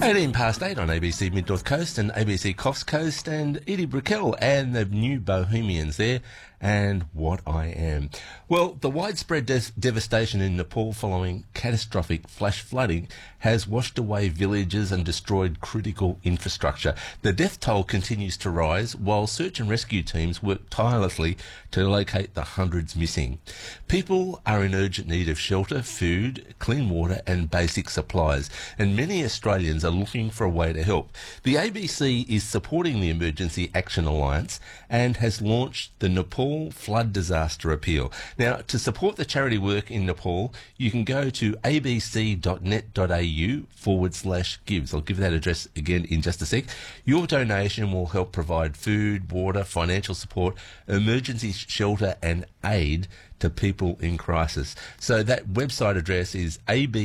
18 past 8 on ABC Mid North Coast and ABC Coffs Coast, and Edie Brickell and the New Bohemians there, and What I Am. Well, the widespread devastation in Nepal following catastrophic flash flooding has washed away villages and destroyed critical infrastructure. The death toll continues to rise while search and rescue teams work tirelessly to locate the hundreds missing. People are in urgent need of shelter, food, clean water and basic supplies, and many Australians are looking for a way to help. The ABC is supporting the Emergency Action Alliance and has launched the Nepal Flood Disaster Appeal. Now, to support the charity work in Nepal, you can go to abc.net.au/gives. I'll give that address again in just a sec. Your donation will help provide food, water, financial support, emergency shelter and aid to people in crisis. So that website address is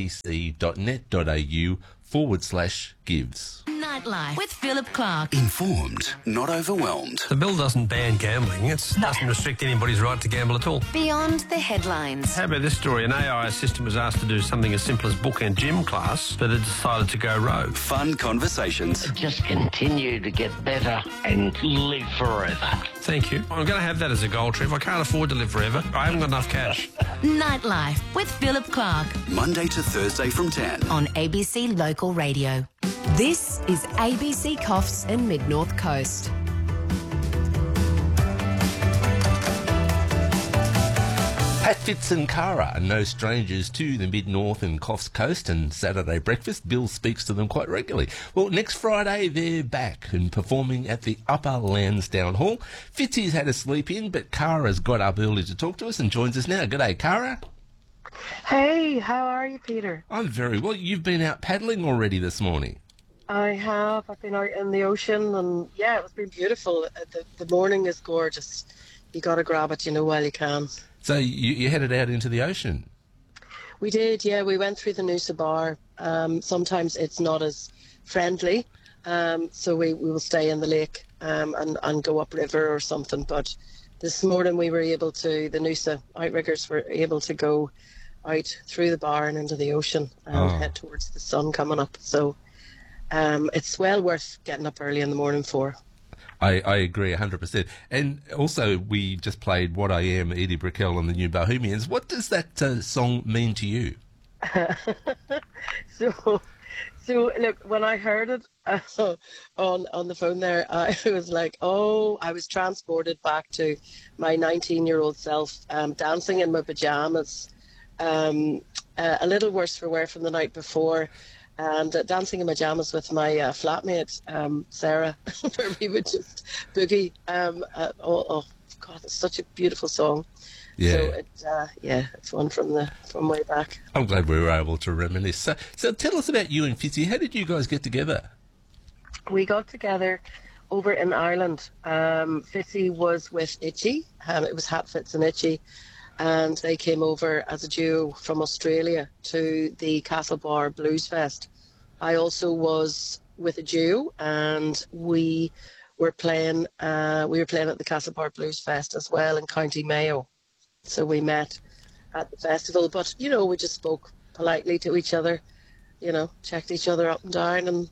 abc.net.au/gives. Nightlife with Philip Clark. Informed, not overwhelmed. The bill doesn't ban gambling. It doesn't restrict anybody's right to gamble at all. Beyond the headlines. How about this story? An AI assistant was asked to do something as simple as book a gym class, but it decided to go rogue. Fun conversations. Just continue to get better and live forever. Thank you. I'm going to have that as a goal, Trev. I can't afford to live forever. I haven't got enough cash. Nightlife with Philip Clark Monday to Thursday from 10. on ABC Local Radio. This is ABC Coffs and Mid North Coast. Pat, Fitz and Cara are no strangers to the Mid-North and Coffs Coast and Saturday breakfast. Bill speaks to them quite regularly. Well, next Friday they're back and performing at the Upper Lansdowne Hall. Fitzy's had a sleep in, but Cara's got up early to talk to us and joins us now. G'day, Cara. Hey, how are you, Peter? I'm very well. You've been out paddling already this morning. I have. I've been out in the ocean, and yeah, it's been beautiful. The morning is gorgeous. You got to grab it, while you can. So you headed out into the ocean? We did, yeah. We went through the Noosa Bar. Sometimes it's not as friendly, so we will stay in the lake and go upriver or something. But this morning we were able to, the Noosa outriggers were able to go out through the bar and into the ocean and head towards the sun coming up. So it's well worth getting up early in the morning for. I agree 100%. And also, we just played What I Am, Edie Brickell and the New Bohemians. What does that song mean to you? So look, when I heard it on the phone there, I was like, I was transported back to my 19-year-old self, dancing in my pajamas, a little worse for wear from the night before, and dancing in my pajamas with my flatmate, Sarah, where we would just boogie. God, it's such a beautiful song. Yeah. So it's one from way back. I'm glad we were able to reminisce. So tell us about you and Fitzy. How did you guys get together? We got together over in Ireland. Fitzy was with Itchy. It was Hat Fitz and Itchy. And they came over as a duo from Australia to the Castlebar Blues Fest. I also was with a duo, and we were playing at the Castlebar Blues Fest as well in County Mayo. So we met at the festival, but we just spoke politely to each other, checked each other up and down, and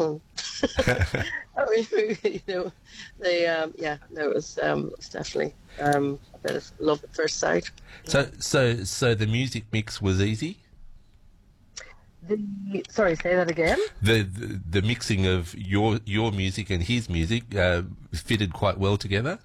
it was definitely a bit of love at first sight. So the music mix was easy? Sorry, say that again? The mixing of your music and his music fitted quite well together?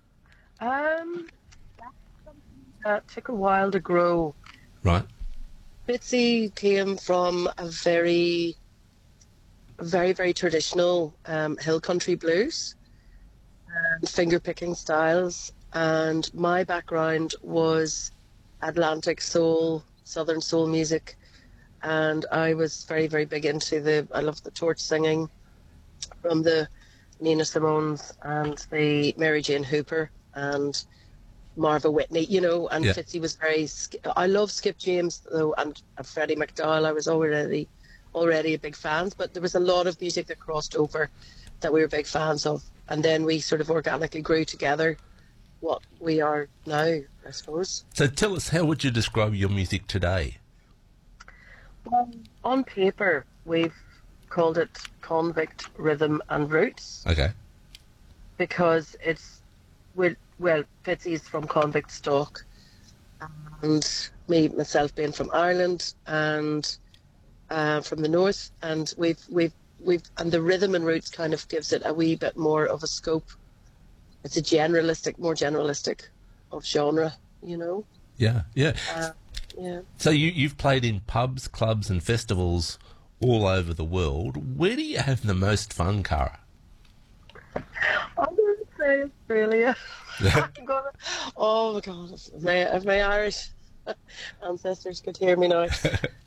That took a while to grow. Right. Fitzy came from a very, very, very traditional hill country blues and finger-picking styles. And my background was Atlantic soul, Southern soul music. And I was very, very big into I love the torch singing from the Nina Simone's and the Mary Jane Hooper and Marva Whitney, and Fitzy was I love Skip James though, and Freddie McDowell. I was already a big fan, but there was a lot of music that crossed over that we were big fans of. And then we sort of organically grew together what we are now, I suppose. So tell us, how would you describe your music today? Well, on paper, we've called it Convict Rhythm and Roots Okay. because it's Fitzy's from convict stock, and myself being from Ireland and from the north, and we've and the rhythm and roots kind of gives it a wee bit more of a scope. It's more generalistic of genre, you know. Yeah. Yeah. So you've played in pubs, clubs and festivals all over the world. Where do you have the most fun, Cara? I'm going to say Australia. Oh my God, if my Irish ancestors could hear me now.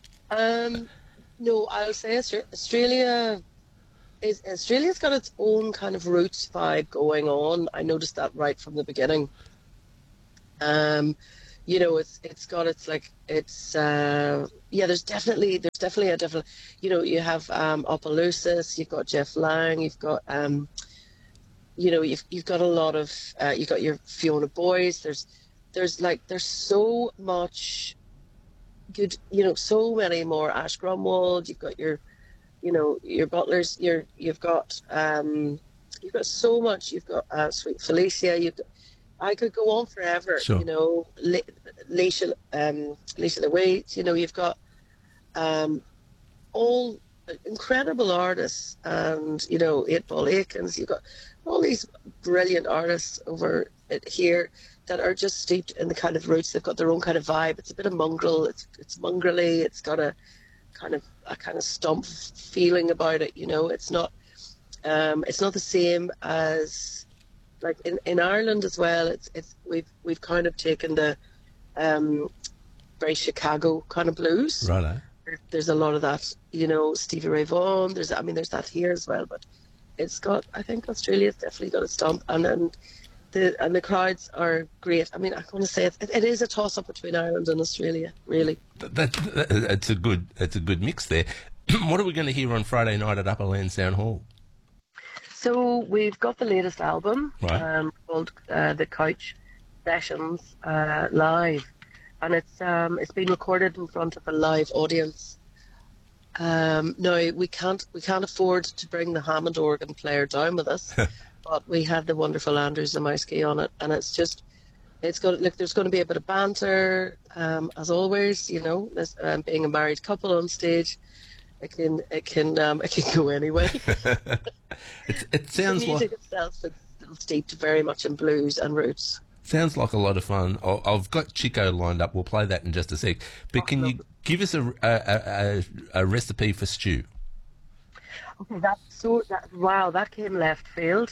No, I'll say Australia's got its own kind of roots vibe going on. I noticed that right from the beginning. You know, there's definitely a different, you know, you have Opelousas, you've got Jeff Lang, you've got you know, you've got a lot of you've got your Fiona Boys. There's so much good, you know, so many more. Ash Grumwald. You've got your Butlers. You've got so much. You've got Sweet Felicia. I could go on forever. Sure. You know, Leisha Louise. You know, you've got all incredible artists, and you know, 8-Ball Aikens. You've got all these brilliant artists over here that are just steeped in the kind of roots. They've got their own kind of vibe. It's a bit of mongrel. It's mongrelly. It's got a kind of stomp feeling about it. You know, it's not the same as like in Ireland as well. We've kind of taken the very Chicago kind of blues. Righto. There's a lot of that, you know, Stevie Ray Vaughan. There's that here as well, but I think Australia's definitely got a stomp, and the crowds are great. I mean, I'm going to say it is a toss up between Ireland and Australia, really. It's a good mix there. What are we going to hear on Friday night at Upper Lansdowne Hall? So we've got the latest album, Right. called The Couch Sessions Live, and it's been recorded in front of a live audience. Now we can't afford to bring the Hammond organ player down with us, but we have the wonderful Andrew Zamowski on it, and there's going to be a bit of banter, as always. You know, being a married couple on stage, it can go anyway. It sounds the music itself is still steeped very much in blues and roots. Sounds like a lot of fun. I've got Chico lined up. We'll play that in just a sec. But can you give us a recipe for stew? Okay, that came left field.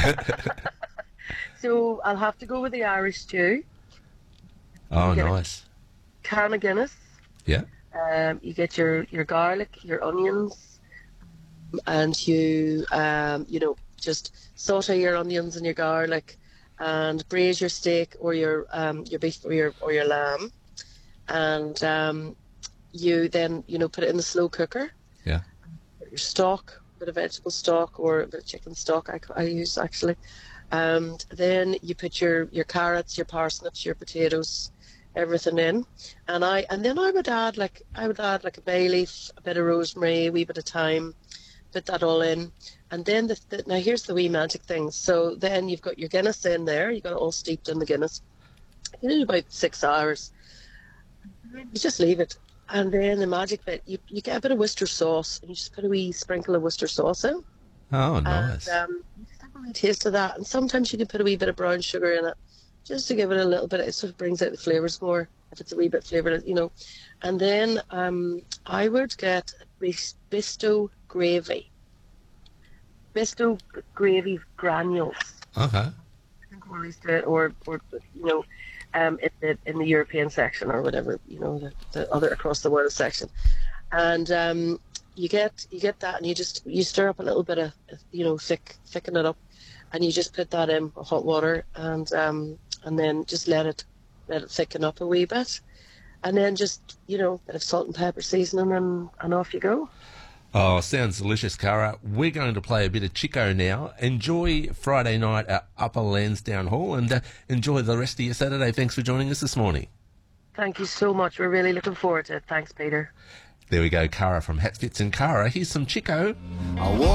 So I'll have to go with the Irish stew. Oh, nice. Can of Guinness. Yeah. You get your garlic, your onions, and you just saute your onions and your garlic, and braise your steak or your beef or your lamb, and you then put it in the slow cooker. Yeah. Put your stock, a bit of vegetable stock or a bit of chicken stock I use actually, and then you put your carrots, your parsnips, your potatoes, everything in, and then I would add like a bay leaf, a bit of rosemary, a wee bit of thyme, put that all in, and then now here's the wee magic thing. So then you've got your Guinness in there, you got it all steeped in the Guinness. You do about 6 hours. You just leave it, and then the magic bit, you get a bit of Worcester sauce, and you just put a wee sprinkle of Worcester sauce in. Oh, nice. And you just have a wee taste of that, and sometimes you can put a wee bit of brown sugar in it, just to give it a little bit. It sort of brings out the flavours more if it's a wee bit flavoured, And then I would get Bisto gravy. Bisto gravy granules. Okay. I think we'll do it, or in the European section or whatever, the other across the world section, and you get that, and you stir up a little bit of thicken it up, and you just put that in hot water, and then just let it thicken up a wee bit, and then just bit of salt and pepper seasoning, and off you go. Oh, sounds delicious, Cara. We're going to play a bit of Chico now. Enjoy Friday night at Upper Lansdowne Hall, and enjoy the rest of your Saturday. Thanks for joining us this morning. Thank you so much. We're really looking forward to it. Thanks, Peter. There we go, Cara from Hatfits and Cara. Here's some Chico.